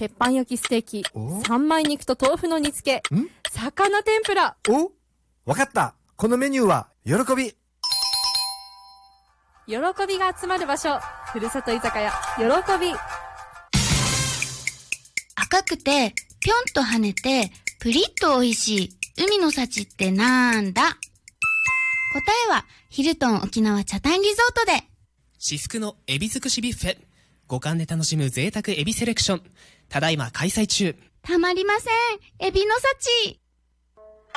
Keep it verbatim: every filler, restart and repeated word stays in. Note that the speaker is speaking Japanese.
鉄板焼きステーキ、 お三枚肉と豆腐の煮付け、 ん魚天ぷら。 おわかった。このメニューは、喜び。 喜びが集まる場所、ふるさと居酒屋、喜び。 赤くて、ぴょんと跳ねて、プリッと美味しい、海の幸ってなんだ？答えは、ヒルトン沖縄チャタンリゾートで。 至福のエビ尽くしビュッフェ。五感で楽しむ贅沢エビセレクション。ただいま開催中。 たまりません。エビの幸。